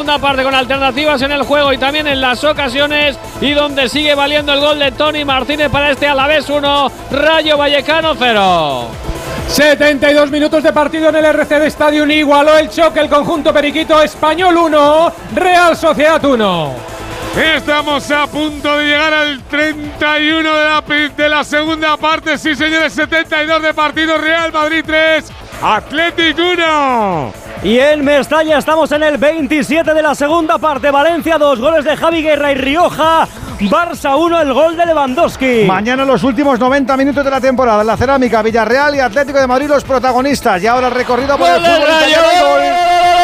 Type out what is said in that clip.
segunda parte con alternativas en el juego y también en las ocasiones, y donde sigue valiendo el gol de Toni Martínez para este Alavés 1, Rayo Vallecano 0. 72 minutos de partido en el RCD Stadium. Igualó el choque el conjunto periquito. Español 1, Real Sociedad 1. Estamos a punto de llegar al 31 de la segunda parte. Sí, señores, 72 de partido. Real Madrid 3, Athletic 1. Y en Mestalla estamos en el 27 de la segunda parte. Valencia 2, goles de Javi Guerra y Rioja. Barça 1, el gol de Lewandowski. Mañana los últimos 90 minutos de la temporada. La Cerámica, Villarreal y Atlético de Madrid los protagonistas. Y ahora el recorrido por el fútbol.